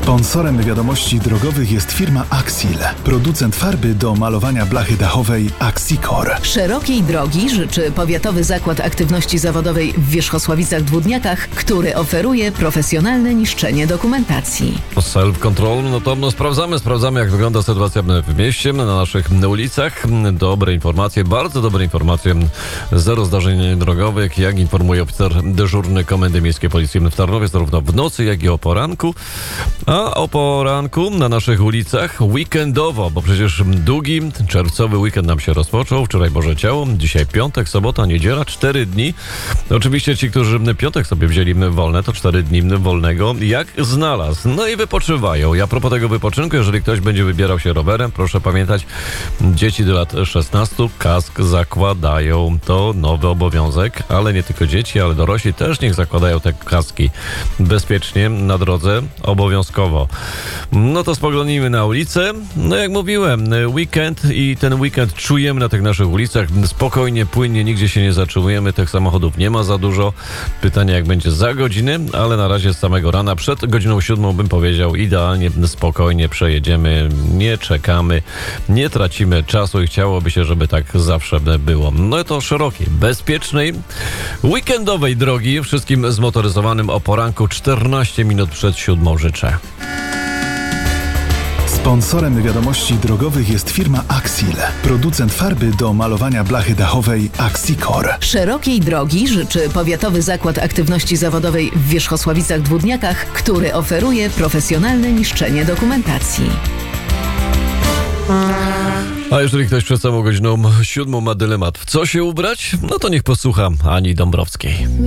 Sponsorem wiadomości drogowych jest firma Axil, producent farby do malowania blachy dachowej Axicor. Szerokiej drogi życzy Powiatowy Zakład Aktywności Zawodowej w Wierzchosławicach-Dwódniakach, który oferuje profesjonalne niszczenie dokumentacji. Self-control, to sprawdzamy jak wygląda sytuacja w mieście, na naszych ulicach. Dobre informacje, bardzo dobre informacje. Zero zdarzeń drogowych, jak informuje oficer dyżurny Komendy Miejskiej Policji w Tarnowie, zarówno w nocy, jak i o poranku. A o poranku na naszych ulicach weekendowo, bo przecież długi czerwcowy weekend nam się rozpoczął. Wczoraj Boże Ciało, dzisiaj piątek, sobota, niedziela, 4 dni. Oczywiście ci, którzy piątek sobie wzięli wolne, to 4 dni wolnego jak znalazł. No i wypoczywają. I a propos tego wypoczynku, jeżeli ktoś będzie wybierał się rowerem, proszę pamiętać, dzieci do lat 16 kask zakładają. To nowy obowiązek, ale nie tylko dzieci, ale dorośli też niech zakładają te kaski bezpiecznie na drodze, obowiązkowo. No to spoglądnijmy na ulicę. No jak mówiłem, weekend i ten weekend czujemy na tych naszych ulicach. Spokojnie, płynnie, nigdzie się nie zatrzymujemy. Tych samochodów nie ma za dużo. Pytanie jak będzie za godzinę, ale na razie z samego rana, przed godziną 7 bym powiedział, idealnie, spokojnie przejedziemy, nie czekamy, nie tracimy czasu i chciałoby się, żeby tak zawsze było. No to szerokiej, bezpiecznej, weekendowej drogi wszystkim zmotoryzowanym o poranku 14 minut przed 7 życzę. Sponsorem wiadomości drogowych jest firma Axil, producent farby do malowania blachy dachowej Axicor. Szerokiej drogi życzy Powiatowy Zakład Aktywności Zawodowej w Wierzchosławicach-Dwódniakach, który oferuje profesjonalne niszczenie dokumentacji. A jeżeli ktoś przed samą godziną 7 ma dylemat, w co się ubrać, no to niech posłucha Ani Dąbrowskiej.